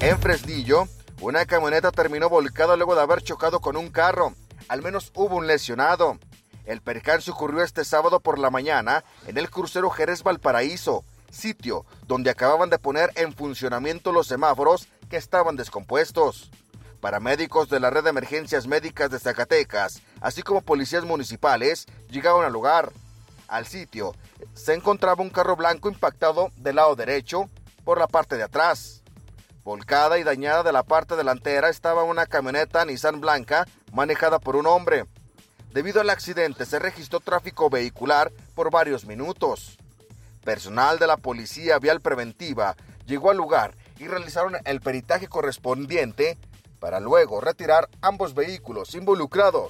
En Fresnillo, una camioneta terminó volcada luego de haber chocado con un carro. Al menos hubo un lesionado. El percance ocurrió este sábado por la mañana en el crucero Jerez-Valparaíso, sitio donde acababan de poner en funcionamiento los semáforos que estaban descompuestos. Paramédicos de la Red de Emergencias Médicas de Zacatecas, así como policías municipales, llegaron al lugar. Al sitio se encontraba un carro blanco impactado del lado derecho por la parte de atrás. Volcada y dañada de la parte delantera estaba una camioneta Nissan blanca manejada por un hombre. Debido al accidente se registró tráfico vehicular por varios minutos. Personal de la Policía Vial Preventiva llegó al lugar y realizaron el peritaje correspondiente para luego retirar ambos vehículos involucrados